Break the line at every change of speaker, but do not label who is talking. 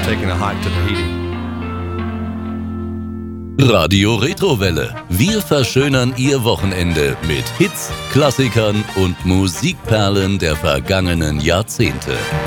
taking a hike to Tahiti.
Radio Retrowelle. Wir verschönern Ihr Wochenende mit Hits, Klassikern und Musikperlen der vergangenen Jahrzehnte.